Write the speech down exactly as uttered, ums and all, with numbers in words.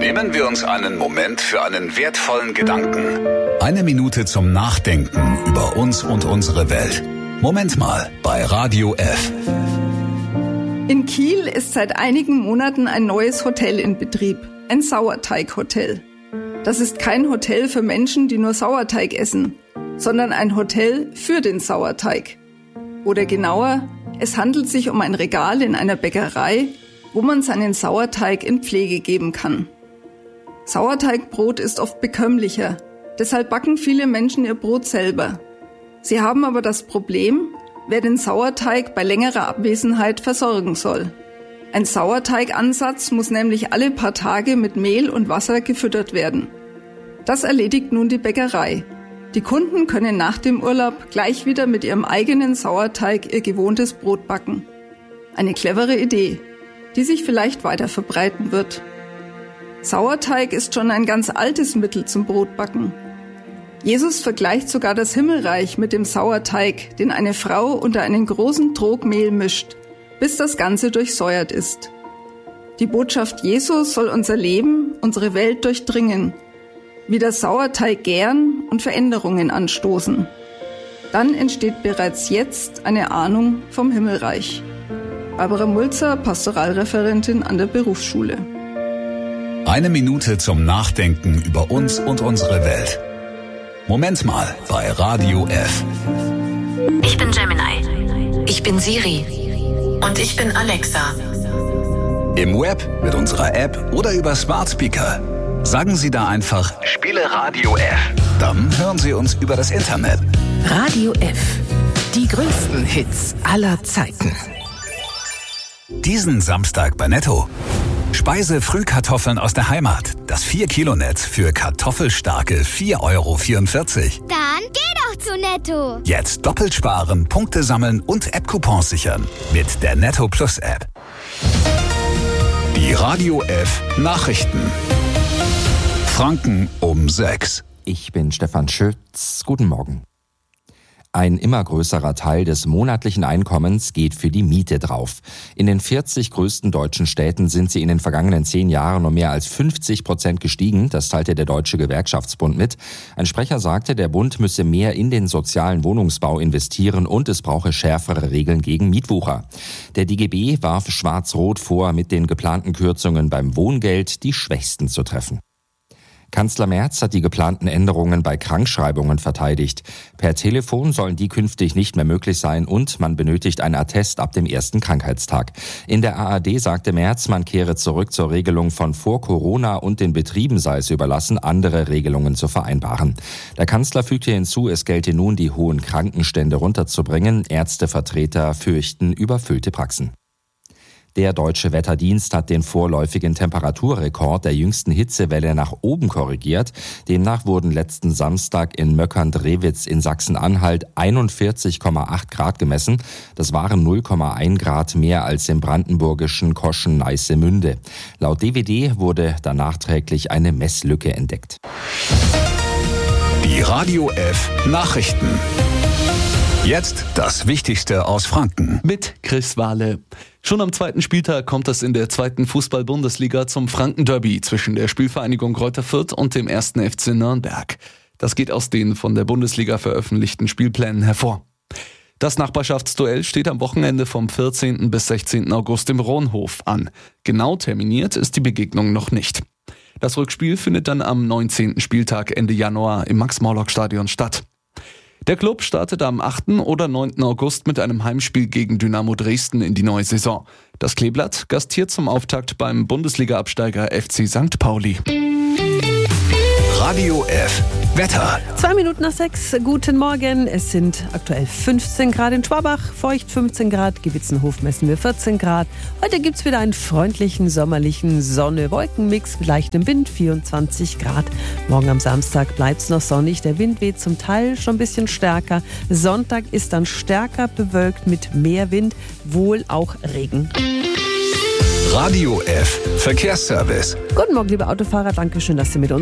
Nehmen wir uns einen Moment für einen wertvollen Gedanken. Eine Minute zum Nachdenken über uns und unsere Welt. Moment mal bei Radio F. In Kiel ist seit einigen Monaten ein neues Hotel in Betrieb. Ein Sauerteig-Hotel. Das ist kein Hotel für Menschen, die nur Sauerteig essen, sondern ein Hotel für den Sauerteig. Oder genauer, es handelt sich um ein Regal in einer Bäckerei, wo man seinen Sauerteig in Pflege geben kann. Sauerteigbrot ist oft bekömmlicher, deshalb backen viele Menschen ihr Brot selber. Sie haben aber das Problem, wer den Sauerteig bei längerer Abwesenheit versorgen soll. Ein Sauerteigansatz muss nämlich alle paar Tage mit Mehl und Wasser gefüttert werden. Das erledigt nun die Bäckerei. Die Kunden können nach dem Urlaub gleich wieder mit ihrem eigenen Sauerteig ihr gewohntes Brot backen. Eine clevere Idee, die sich vielleicht weiter verbreiten wird. Sauerteig ist schon ein ganz altes Mittel zum Brotbacken. Jesus vergleicht sogar das Himmelreich mit dem Sauerteig, den eine Frau unter einen großen Trog Mehl mischt, bis das Ganze durchsäuert ist. Die Botschaft Jesus soll unser Leben, unsere Welt durchdringen, wie der Sauerteig gären und Veränderungen anstoßen. Dann entsteht bereits jetzt eine Ahnung vom Himmelreich. Barbara Mulzer, Pastoralreferentin an der Berufsschule. Eine Minute zum Nachdenken über uns und unsere Welt. Moment mal bei Radio F. Ich bin Gemini. Ich bin Siri. Und ich bin Alexa. Im Web, mit unserer App oder über Smart Speaker. Sagen Sie da einfach, spiele Radio F. Dann hören Sie uns über das Internet. Radio F. Die größten Hits aller Zeiten. Diesen Samstag bei Netto. Speise-Frühkartoffeln aus der Heimat. Das vier Kilo Netz für kartoffelstarke vier Euro vierundvierzig. Dann geh doch zu Netto. Jetzt doppelt sparen, Punkte sammeln und App-Coupons sichern. Mit der Netto Plus App. Die Radio F Nachrichten. Franken um sechs. Ich bin Stefan Schütz. Guten Morgen. Ein immer größerer Teil des monatlichen Einkommens geht für die Miete drauf. In den vierzig größten deutschen Städten sind sie in den vergangenen zehn Jahren um mehr als fünfzig Prozent gestiegen. Das teilte der Deutsche Gewerkschaftsbund mit. Ein Sprecher sagte, der Bund müsse mehr in den sozialen Wohnungsbau investieren und es brauche schärfere Regeln gegen Mietwucher. Der D G B warf Schwarz-Rot vor, mit den geplanten Kürzungen beim Wohngeld die Schwächsten zu treffen. Kanzler Merz hat die geplanten Änderungen bei Krankschreibungen verteidigt. Per Telefon sollen die künftig nicht mehr möglich sein und man benötigt ein Attest ab dem ersten Krankheitstag. In der A R D sagte Merz, man kehre zurück zur Regelung von vor Corona und den Betrieben sei es überlassen, andere Regelungen zu vereinbaren. Der Kanzler fügte hinzu, es gelte nun, die hohen Krankenstände runterzubringen. Ärztevertreter fürchten überfüllte Praxen. Der Deutsche Wetterdienst hat den vorläufigen Temperaturrekord der jüngsten Hitzewelle nach oben korrigiert. Demnach wurden letzten Samstag in Möckern-Drewitz in Sachsen-Anhalt einundvierzig Komma acht Grad gemessen. Das waren null Komma eins Grad mehr als im brandenburgischen Koschen-Neissemünde. Laut D W D wurde da nachträglich eine Messlücke entdeckt. Die Radio F Nachrichten. Jetzt das Wichtigste aus Franken. Mit Chris Wahle. Schon am zweiten Spieltag kommt es in der zweiten Fußball-Bundesliga zum Franken-Derby zwischen der Spielvereinigung Greuther Fürth und dem ersten F C Nürnberg. Das geht aus den von der Bundesliga veröffentlichten Spielplänen hervor. Das Nachbarschaftsduell steht am Wochenende vom vierzehnten bis sechzehnten August im Rohnhof an. Genau terminiert ist die Begegnung noch nicht. Das Rückspiel findet dann am neunzehnten Spieltag Ende Januar im Max-Morlock-Stadion statt. Der Club startet am achten oder neunten August mit einem Heimspiel gegen Dynamo Dresden in die neue Saison. Das Kleeblatt gastiert zum Auftakt beim Bundesliga-Absteiger F C Sankt Pauli. Radio F Wetter. Zwei Minuten nach sechs, guten Morgen. Es sind aktuell fünfzehn Grad in Schwabach, feucht fünfzehn Grad, Gewitzenhof messen wir vierzehn Grad. Heute gibt's wieder einen freundlichen, sommerlichen Sonne-Wolken-Mix mit leichtem Wind, vierundzwanzig Grad. Morgen am Samstag bleibt's noch sonnig, der Wind weht zum Teil schon ein bisschen stärker. Sonntag ist dann stärker bewölkt mit mehr Wind, wohl auch Regen. Radio F Verkehrsservice. Guten Morgen, liebe Autofahrer, danke schön, dass Sie mit uns